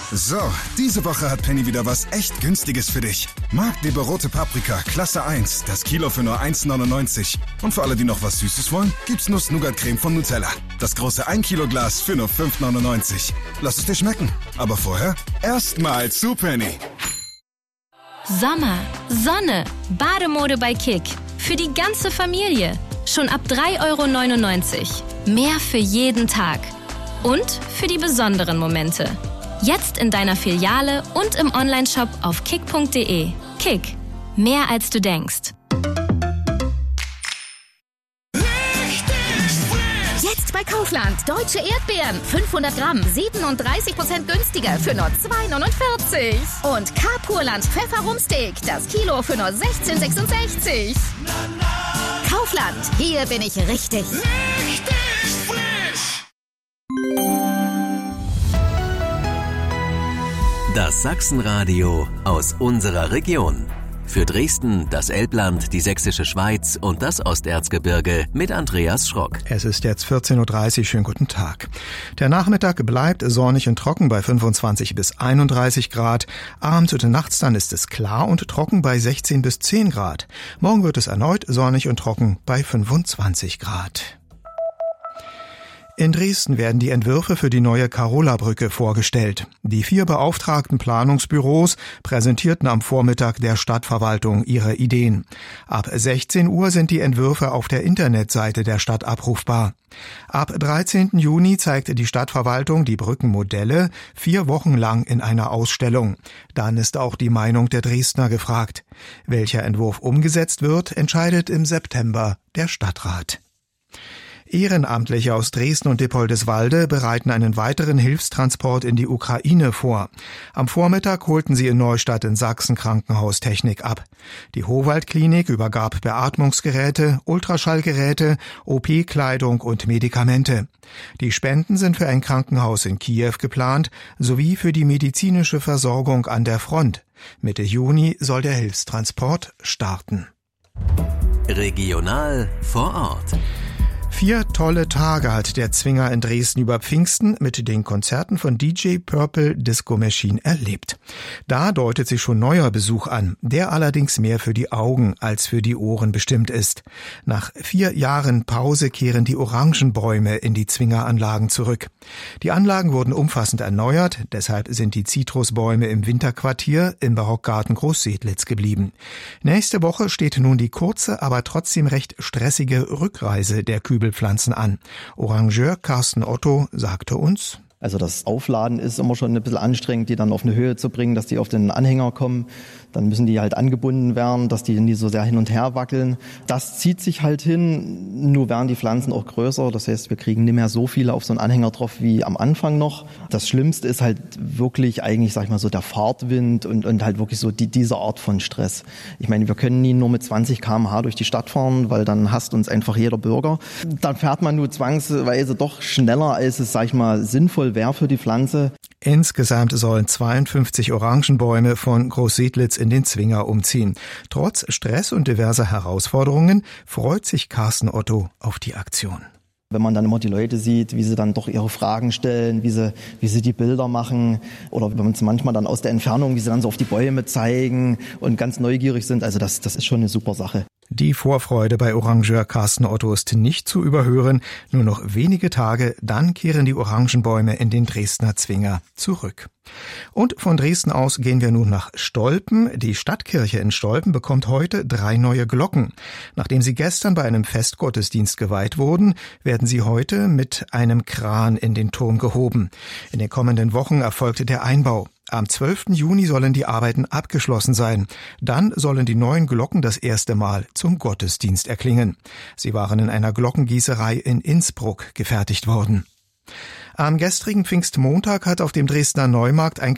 So, diese Woche hat Penny wieder was echt Günstiges für dich. Magdeburg rote Paprika, Klasse 1, das Kilo für nur 1,99. Und für alle, die noch was Süßes wollen, gibt's Nuss-Nougat-Creme von Nutella. Das große 1 Kilo Glas für nur 5,99. Lass es dir schmecken. Aber vorher erstmal zu Penny. Sommer, Sonne, Bademode bei Kick. Für die ganze Familie. Schon ab 3,99 €. Mehr für jeden Tag. Und für die besonderen Momente. Jetzt in deiner Filiale und im Onlineshop auf kick.de. Kick. Mehr als du denkst. Jetzt bei Kaufland. Deutsche Erdbeeren. 500 Gramm. 37% günstiger für nur 2,49 €. Und Carpurland Pfefferrumsteak. Das Kilo für nur 16,66 €. Kaufland. Hier bin ich richtig. Richtig frisch. Das Sachsenradio aus unserer Region. Für Dresden, das Elbland, die Sächsische Schweiz und das Osterzgebirge mit Andreas Schrock. Es ist jetzt 14:30 Uhr. Schönen guten Tag. Der Nachmittag bleibt sonnig und trocken bei 25 bis 31 Grad. Abends und nachts dann ist es klar und trocken bei 16 bis 10 Grad. Morgen wird es erneut sonnig und trocken bei 25 Grad. In Dresden werden die Entwürfe für die neue Karola-Brücke vorgestellt. Die 4 beauftragten Planungsbüros präsentierten am Vormittag der Stadtverwaltung ihre Ideen. Ab 16 Uhr sind die Entwürfe auf der Internetseite der Stadt abrufbar. Ab 13. Juni zeigte die Stadtverwaltung die Brückenmodelle 4 Wochen lang in einer Ausstellung. Dann ist auch die Meinung der Dresdner gefragt. Welcher Entwurf umgesetzt wird, entscheidet im September der Stadtrat. Ehrenamtliche aus Dresden und Dippoldiswalde bereiten einen weiteren Hilfstransport in die Ukraine vor. Am Vormittag holten sie in Neustadt in Sachsen Krankenhaustechnik ab. Die Howald-Klinik übergab Beatmungsgeräte, Ultraschallgeräte, OP-Kleidung und Medikamente. Die Spenden sind für ein Krankenhaus in Kiew geplant, sowie für die medizinische Versorgung an der Front. Mitte Juni soll der Hilfstransport starten. Regional vor Ort. 4 tolle Tage hat der Zwinger in Dresden über Pfingsten mit den Konzerten von DJ Purple Disco Machine erlebt. Da deutet sich schon neuer Besuch an, der allerdings mehr für die Augen als für die Ohren bestimmt ist. Nach 4 Jahren Pause kehren die Orangenbäume in die Zwingeranlagen zurück. Die Anlagen wurden umfassend erneuert, deshalb sind die Zitrusbäume im Winterquartier im Barockgarten Großsedlitz geblieben. Nächste Woche steht nun die kurze, aber trotzdem recht stressige Rückreise der Kübelpflanzen an. Orangeur Carsten Otto sagte uns: Also das Aufladen ist immer schon ein bisschen anstrengend, die dann auf eine Höhe zu bringen, dass die auf den Anhänger kommen. Dann müssen die halt angebunden werden, dass die nicht so sehr hin und her wackeln. Das zieht sich halt hin, nur werden die Pflanzen auch größer. Das heißt, wir kriegen nicht mehr so viele auf so einen Anhänger drauf wie am Anfang noch. Das Schlimmste ist halt wirklich eigentlich, sag ich mal, so der Fahrtwind und halt wirklich so diese Art von Stress. Ich meine, wir können nie nur mit 20 km/h durch die Stadt fahren, weil dann hasst uns einfach jeder Bürger. Dann fährt man nur zwangsweise doch schneller, als es, sag ich mal, sinnvoll wäre für die Pflanze. Insgesamt sollen 52 Orangenbäume von Großsedlitz in den Zwinger umziehen. Trotz Stress und diverser Herausforderungen freut sich Carsten Otto auf die Aktion. Wenn man dann immer die Leute sieht, wie sie dann doch ihre Fragen stellen, wie sie die Bilder machen oder wenn man es manchmal dann aus der Entfernung, wie sie dann so auf die Bäume zeigen und ganz neugierig sind, also das ist schon eine super Sache. Die Vorfreude bei Orangeur Carsten Otto ist nicht zu überhören. Nur noch wenige Tage, dann kehren die Orangenbäume in den Dresdner Zwinger zurück. Und von Dresden aus gehen wir nun nach Stolpen. Die Stadtkirche in Stolpen bekommt heute 3 neue Glocken. Nachdem sie gestern bei einem Festgottesdienst geweiht wurden, werden sie heute mit einem Kran in den Turm gehoben. In den kommenden Wochen erfolgte der Einbau. Am 12. Juni sollen die Arbeiten abgeschlossen sein. Dann sollen die neuen Glocken das erste Mal zum Gottesdienst erklingen. Sie waren in einer Glockengießerei in Innsbruck gefertigt worden. Am gestrigen Pfingstmontag hat auf dem Dresdner Neumarkt ein